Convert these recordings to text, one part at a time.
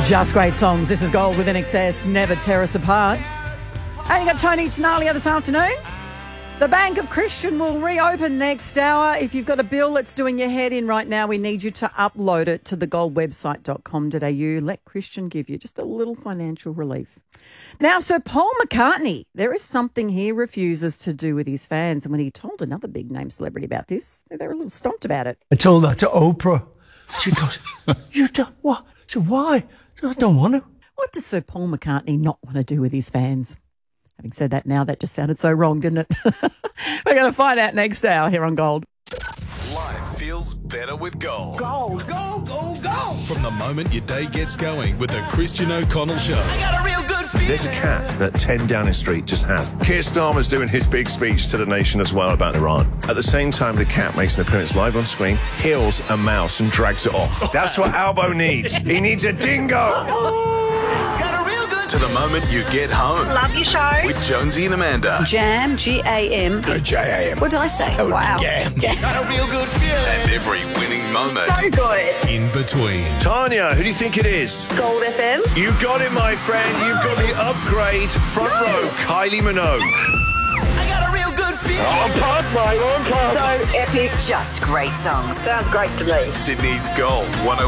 Just great songs. This is Gold with INXS. Never tear us apart. And you got Tony Tenalia this afternoon. The Bank of Christian will reopen next hour. If you've got a bill that's doing your head in right now, we need you to upload it to thegoldwebsite.com.au. Let Christian give you just a little financial relief. Now, Sir Paul McCartney, there is something he refuses to do with his fans. And when he told another big-name celebrity about this, they were a little stomped about it. I told that to Oprah. She goes, you don't, what? I said, why? I don't want to. What does Sir Paul McCartney not want to do with his fans? Having said that now, that just sounded so wrong, didn't it? We're going to find out next hour here on Gold. Life feels better with Gold. Gold, gold, gold, gold. From the moment your day gets going with the Christian O'Connell Show. I got a real good feeling. There's a cat that 10 Downing Street just has. Keir Starmer's doing his big speech to the nation as well about Iran. At the same time, the cat makes an appearance live on screen, heals a mouse and drags it off. That's what Albo needs. He needs a dingo. To the moment you get home. Love your show. With Jonesy and Amanda. Jam, G-A-M. No, J-A-M. What did I say? Oh, wow. Jam. Got a real good feeling. And every winning moment. So good. In between. Tanya, who do you think it is? Gold FM. You got it, my friend. You've got the upgrade front row, Kylie Minogue. I got a real good feeling. On pumped, mate. On pumped. So epic. Just great songs. Sounds great to me. Sydney's Gold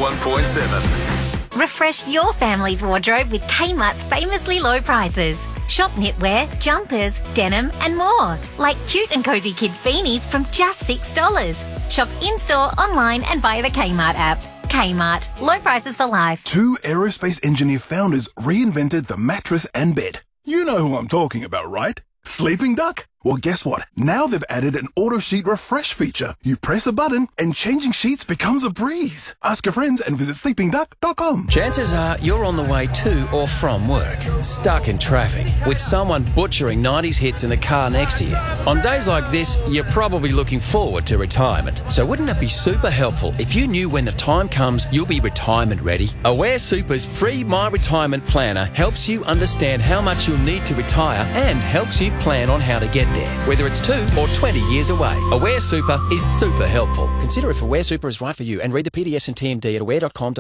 101.7. Refresh your family's wardrobe with Kmart's famously low prices. Shop knitwear, jumpers, denim and more. Like cute and cosy kids beanies from just $6. Shop in-store, online and via the Kmart app. Kmart. Low prices for life. Two aerospace engineer founders reinvented the mattress and bed. You know who I'm talking about, right? Sleeping Duck? Well, guess what? Now they've added an auto sheet refresh feature. You press a button and changing sheets becomes a breeze. Ask your friends and visit sleepingduck.com. Chances are you're on the way to or from work, stuck in traffic, with someone butchering 90s hits in the car next to you. On days like this, you're probably looking forward to retirement. So wouldn't it be super helpful if you knew when the time comes you'll be retirement ready? Aware Super's free My Retirement Planner helps you understand how much you'll need to retire and helps you plan on how to get there, whether it's 2 or 20 years away. Aware Super is super helpful. Consider if Aware Super is right for you and read the PDS and TMD at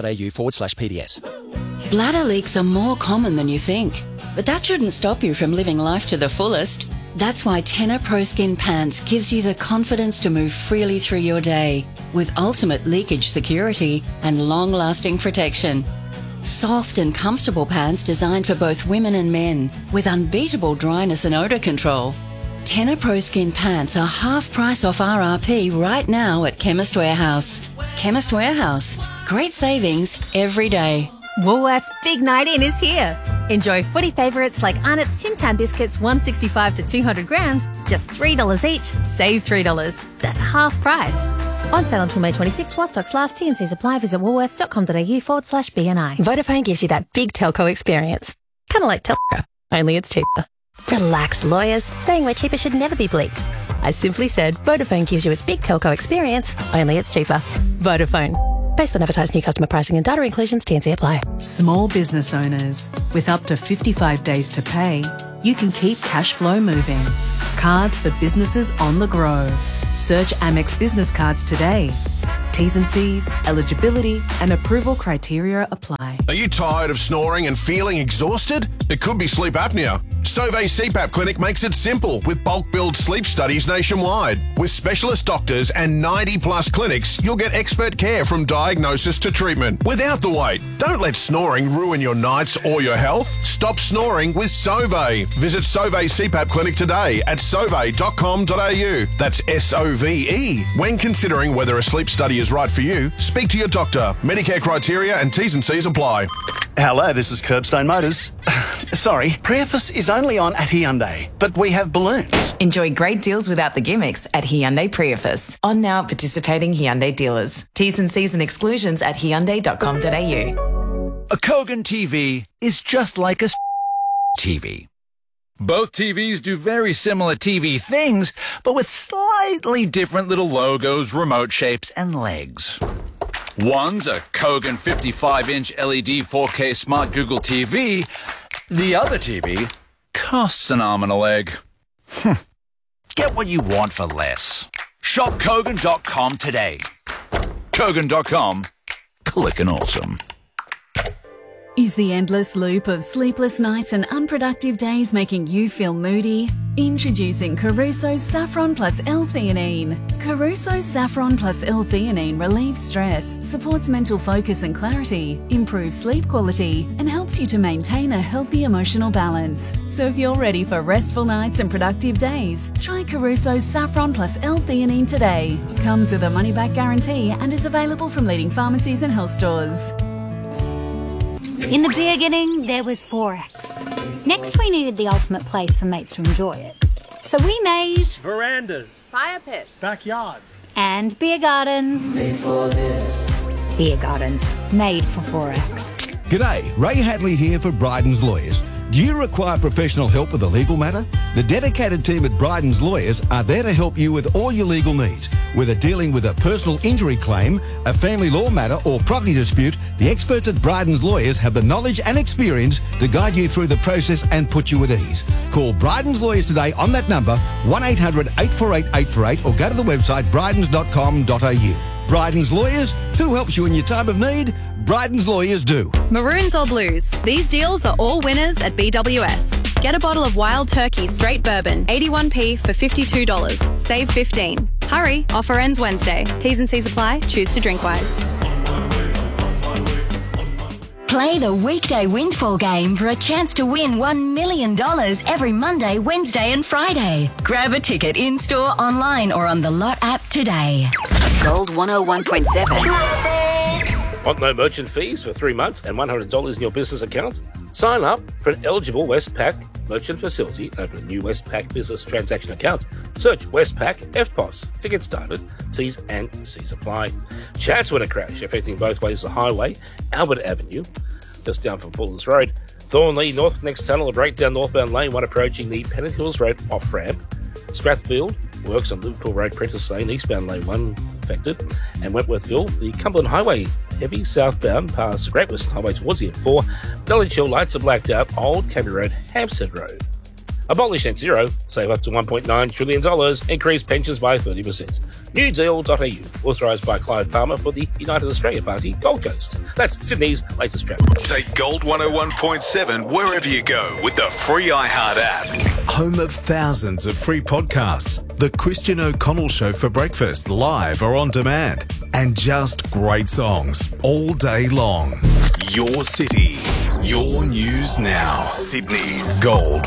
aware.com.au/PDS. Bladder leaks are more common than you think, but that shouldn't stop you from living life to the fullest. That's why Tenor Pro Skin Pants gives you the confidence to move freely through your day with ultimate leakage security and long-lasting protection. Soft and comfortable pants designed for both women and men with unbeatable dryness and odour control. Tenor Pro Skin Pants are half price off RRP right now at Chemist Warehouse. Chemist Warehouse. Great savings every day. Woolworths Big Night In is here. Enjoy footy favourites like Arnott's Tim Tam biscuits 165 to 200 grams, just $3 each, save $3. That's half price. On sale until May 26 while stocks last. T&Cs apply. Visit woolworths.com.au/BNI. Vodafone gives you that big telco experience. Kind of like Telco, only it's cheaper. Relax, lawyers. Saying we're cheaper should never be bleeped. I simply said Vodafone gives you its big telco experience, only it's cheaper. Vodafone. Based on advertised new customer pricing and data inclusions, T&C apply. Small business owners, with up to 55 days to pay, you can keep cash flow moving. Cards for businesses on the go. Search Amex Business Cards today. T's and C's, eligibility and approval criteria apply. Are you tired of snoring and feeling exhausted? It could be sleep apnea. Sauvé CPAP Clinic makes it simple with bulk billed sleep studies nationwide. With specialist doctors and 90-plus clinics, you'll get expert care from diagnosis to treatment without the wait. Don't let snoring ruin your nights or your health. Stop snoring with Sauvé. Visit Sauvé CPAP Clinic today at sauvé.com.au. That's SOVE. When considering whether a sleep study is right for you, speak to your doctor. Medicare criteria and T's and C's apply. Hello, this is Curbstone Motors. Sorry, Prius is only on at Hyundai, but we have balloons. Enjoy great deals without the gimmicks at Hyundai Prius. On now at participating Hyundai dealers. T's and C's and exclusions at hyundai.com.au. A Kogan TV is just like a TV. Both TVs do very similar TV things, but with slightly different little logos, remote shapes, and legs. One's a Kogan 55-inch LED 4K Smart Google TV. The other TV costs an arm and a leg. Get what you want for less. Shop Kogan.com today. Kogan.com. Clickin' awesome. Is the endless loop of sleepless nights and unproductive days making you feel moody? Introducing Caruso's Saffron Plus L-theanine. Caruso's Saffron Plus L-theanine relieves stress, supports mental focus and clarity, improves sleep quality, and helps you to maintain a healthy emotional balance. So if you're ready for restful nights and productive days, try Caruso's Saffron Plus L-theanine today. Comes with a money-back guarantee and is available from leading pharmacies and health stores. In the beginning, there was Forex. Next, we needed the ultimate place for mates to enjoy it. So we made verandas, fire pits, backyards, and beer gardens. Made for this. Beer gardens, made for Forex. G'day, Ray Hadley here for Bryden's Lawyers. Do you require professional help with a legal matter? The dedicated team at Bryden's Lawyers are there to help you with all your legal needs. Whether dealing with a personal injury claim, a family law matter or property dispute, the experts at Bryden's Lawyers have the knowledge and experience to guide you through the process and put you at ease. Call Bryden's Lawyers today on that number, 1800 848 848, or go to the website brydens.com.au. Bryden's Lawyers, who helps you in your time of need? Bryden's Lawyers do. Maroons or blues, these deals are all winners at BWS. Get a bottle of Wild Turkey Straight Bourbon, 81p for $52. Save $15. Hurry, offer ends Wednesday. T's and C's apply. Choose to drink wise. Play the weekday windfall game for a chance to win $1 million every Monday, Wednesday and Friday. Grab a ticket in-store, online or on the Lot app today. Gold 101.7. Want no merchant fees for 3 months and $100 in your business account? Sign up for an eligible Westpac merchant facility and open a new Westpac business transaction account. Search Westpac FPOS to get started. T's and C's apply. Chatswood crash affecting both ways of the highway. Albert Avenue, just down from Fuller's Road. Thornley North next tunnel, a breakdown northbound lane, one approaching the Pennant Hills Road off-ramp. Strathfield works on Liverpool Road, Prentice Lane, eastbound lane 1 affected. And Wentworthville, the Cumberland Highway, heavy southbound past the Great Western Highway towards the M4. Dulwich Hill lights are blacked out, Old Cabby Road, Hampstead Road. Abolish net zero, save up to $1.9 trillion, increase pensions by 30%. Newdeal.au, authorised by Clive Palmer for the United Australia Party, Gold Coast. That's Sydney's latest travel. Take Gold 101.7 wherever you go with the free iHeart app. Home of thousands of free podcasts. The Christian O'Connell Show for breakfast, live or on demand. And just great songs all day long. Your city, your news now. Sydney's Gold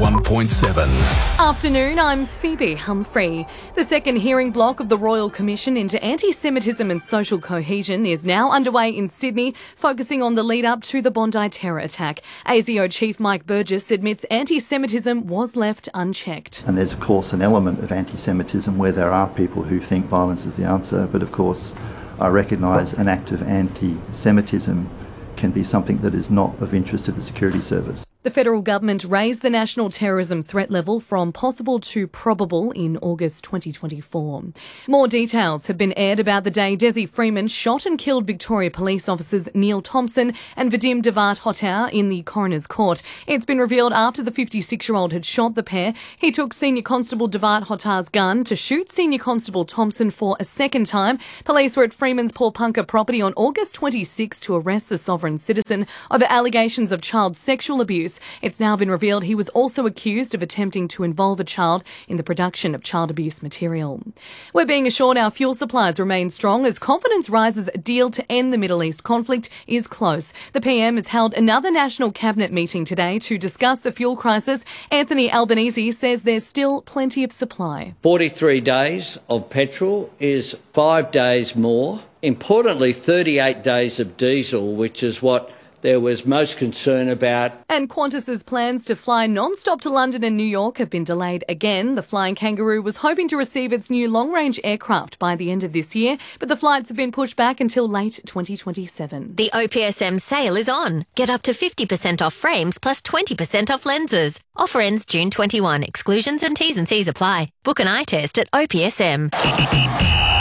101.7. Afternoon, I'm Phoebe Humphrey. The second hearing block of the Royal Commission into Anti-Semitism and Social Cohesion is now underway in Sydney, focusing on the lead-up to the Bondi terror attack. ASIO Chief Mike Burgess admits anti-Semitism was left unchecked. And there's, of course, an element of anti-Semitism where there are people who think violence is the answer, but of course I recognise an act of anti-Semitism can be something that is not of interest to the security service. The federal government raised the national terrorism threat level from possible to probable in August 2024. More details have been aired about the day Desi Freeman shot and killed Victoria police officers Neil Thompson and Vadim Devat Hotar in the coroner's court. It's been revealed after the 56-year-old had shot the pair, he took Senior Constable Devat Hotar's gun to shoot Senior Constable Thompson for a second time. Police were at Freeman's Paulpunka property on August 26 to arrest the sovereign citizen over allegations of child sexual abuse. It's now been revealed he was also accused of attempting to involve a child in the production of child abuse material. We're being assured our fuel supplies remain strong as confidence rises a deal to end the Middle East conflict is close. The PM has held another national cabinet meeting today to discuss the fuel crisis. Anthony Albanese says there's still plenty of supply. 43 days of petrol is 5 days more. Importantly, 38 days of diesel, which is what there was most concern about. And Qantas's plans to fly non-stop to London and New York have been delayed again. The Flying Kangaroo was hoping to receive its new long-range aircraft by the end of this year, but the flights have been pushed back until late 2027. The OPSM sale is on. Get up to 50% off frames plus 20% off lenses. Offer ends June 21. Exclusions and T's and C's apply. Book an eye test at OPSM.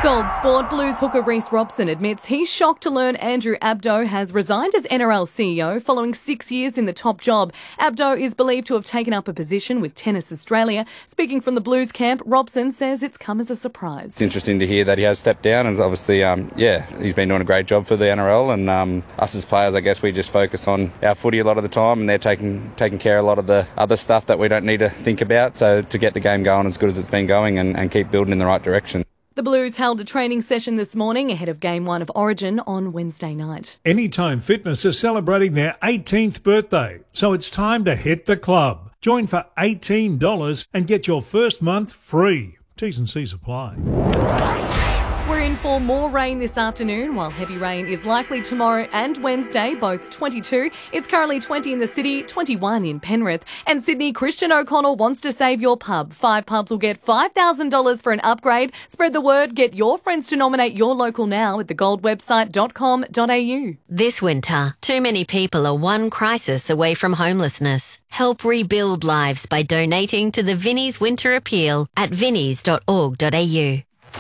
Gold Sport Blues hooker Reece Robson admits he's shocked to learn Andrew Abdo has resigned as NRL CEO following 6 years in the top job. Abdo is believed to have taken up a position with Tennis Australia. Speaking from the Blues camp, Robson says it's come as a surprise. It's interesting to hear that he has stepped down, and obviously, he's been doing a great job for the NRL, and us as players, I guess we just focus on our footy a lot of the time, and they're taking care of a lot of the other stuff that we don't need to think about, so to get the game going as good as it's been going and keep building in the right direction. The Blues held a training session this morning ahead of Game 1 of Origin on Wednesday night. Anytime Fitness is celebrating their 18th birthday, so it's time to hit the club. Join for $18 and get your first month free. T's and C's apply. We're in for more rain this afternoon, while heavy rain is likely tomorrow and Wednesday, both 22. It's currently 20 in the city, 21 in Penrith. And Sydney, Christian O'Connell wants to save your pub. 5 pubs will get $5,000 for an upgrade. Spread the word. Get your friends to nominate your local now at thegoldwebsite.com.au. This winter, too many people are one crisis away from homelessness. Help rebuild lives by donating to the Vinnie's Winter Appeal at vinnies.org.au.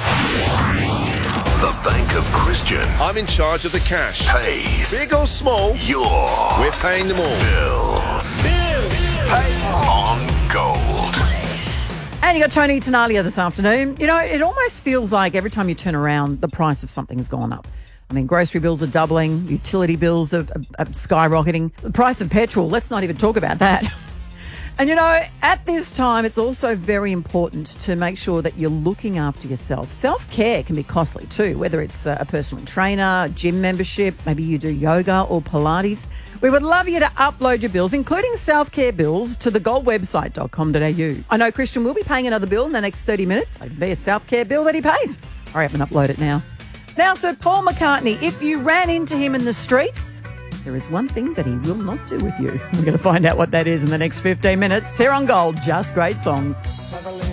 The Bank of Christian. I'm in charge of the cash. Pays. Big or small, we're paying them all. Bills. Paid on gold. And you got Tony Tenalia this afternoon. You know, it almost feels like every time you turn around, the price of something has gone up. I mean, grocery bills are doubling, utility bills are skyrocketing. The price of petrol, let's not even talk about that. And, you know, at this time, it's also very important to make sure that you're looking after yourself. Self-care can be costly too, whether it's a personal trainer, gym membership, maybe you do yoga or Pilates. We would love you to upload your bills, including self-care bills, to thegoldwebsite.com.au. I know Christian will be paying another bill in the next 30 minutes. It can be a self-care bill that he pays. Hurry up and upload it now. Now, Sir Paul McCartney, if you ran into him in the streets, there is one thing that he will not do with you. We're going to find out what that is in the next 15 minutes. Here on Gold, just great songs.